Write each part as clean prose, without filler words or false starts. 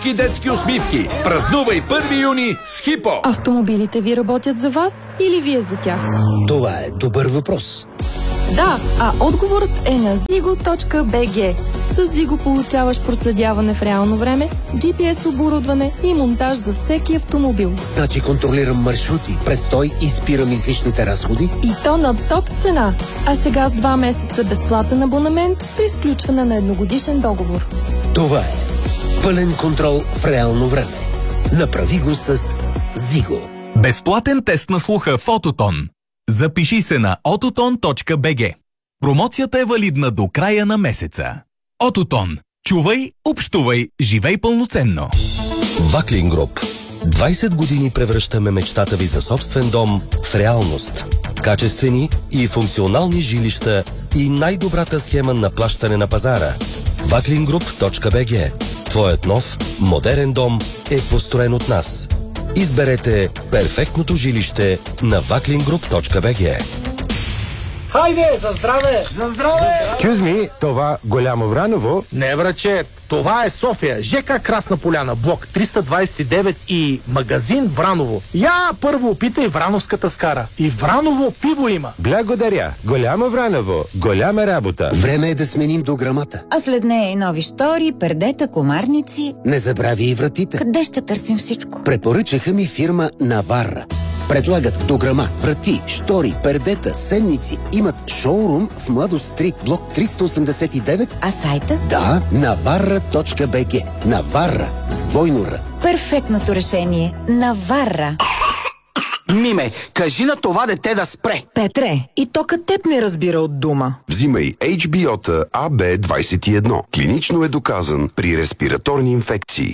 всички детски усмивки. Празнувай 1 юни с Хипо! Автомобилите ви работят за вас или вие за тях? Това е добър въпрос. Да, а отговорът е на zigo.bg. С Zigo получаваш проследяване в реално време, GPS оборудване и монтаж за всеки автомобил. Значи контролирам маршрути, престой и спирам излишните разходи? И то на топ цена. А сега с 2 месеца безплатен абонамент при сключване на едногодишен договор. Това е пълен контрол в реално време. Направи го с Zigo. Безплатен тест на слуха в Ототон. Запиши се на ototon.bg. Промоцията е валидна до края на месеца. Ототон. Чувай, общувай, живей пълноценно. Ваклин Груп. 20 години превръщаме мечтата ви за собствен дом в реалност. Качествени и функционални жилища и най-добрата схема на плащане на пазара. Vaklingroup.bg. Твоят нов, модерен дом е построен от нас. Изберете перфектното жилище на vaklingroup.bg. Хайде, за здраве! За здраве! Excuse me, това Голямо Враново? Не, враче, това е София, ЖК Красна поляна, блок 329 и магазин Враново. Я първо опитай врановската скара. И Враново пиво има. Благодаря. Голямо Враново, голяма работа. Време е да сменим дограмата. А след нея и нови штори, пердета, комарници. Не забрави и вратите. Къде ще търсим всичко? Препоръчаха ми фирма Наварра. Предлагат дограма, врати, штори, пердета, сенници. Имат шоурум в Младост Стрит, блок 389. А сайта? Да, navarra.bg. Наварра с двойно Р. Перфектното решение. Наварра. Миме, кажи на това дете да спре. Петре, и то като теб ми разбира от дума. Взимай HBO-та AB21. Клинично е доказан при респираторни инфекции.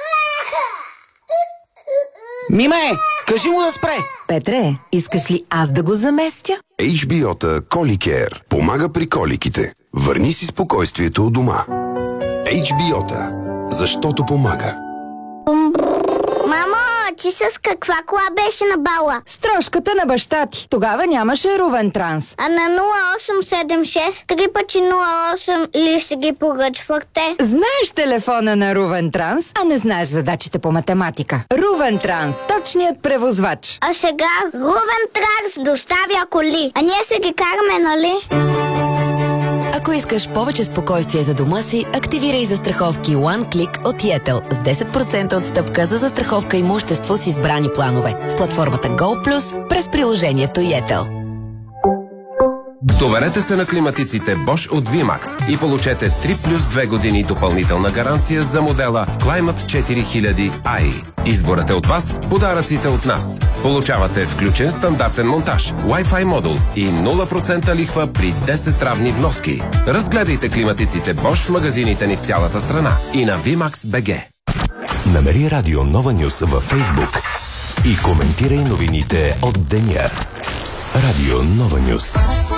Миме, кажи му да спре. Петре, искаш ли аз да го заместя? HBO-та Коликер помага при коликите. Върни си спокойствието у дома. HBO-та. Защото помага. Мамо, ти с каква кола беше на бала? С трошката на баща ти. Тогава нямаше Рувен Транс. А на 0876 3 пъти 08 ли си ги поръчвахте? Знаеш телефона на Рувен Транс, а не знаеш задачите по математика. Рувен Транс, точният превозвач. А сега Рувен Транс доставя коли. А ние се ги караме, нали? Ако искаш повече спокойствие за дома си, активирай застраховки One Click от Yettel с 10% отстъпка за застраховка имущество с избрани планове в платформата Go+ през приложението Yettel. Доверете се на климатиците Bosch от VMAX и получете 3+2 години допълнителна гаранция за модела Climate 4000i. Изборът е от вас, подаръците от нас. Получавате включен стандартен монтаж, Wi-Fi модул и 0% лихва при 10 равни вноски. Разгледайте климатиците Bosch в магазините ни в цялата страна и на VMAX.bg. Намери Радио Нова Нюс във Facebook и коментирай новините от деня. Радио Нова Нюс.